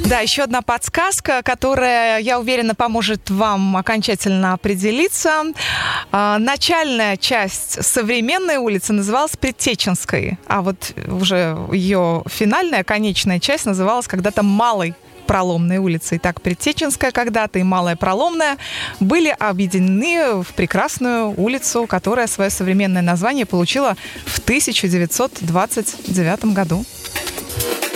Да, еще одна подсказка, которая, я уверена, поможет вам окончательно определиться. Начальная часть современной улицы называлась Предтеченской, а вот уже ее финальная, конечная часть называлась когда-то Малой Проломной улицей. Так, Предтеченская когда-то и Малая Проломная были объединены в прекрасную улицу, которая свое современное название получила в 1929 году.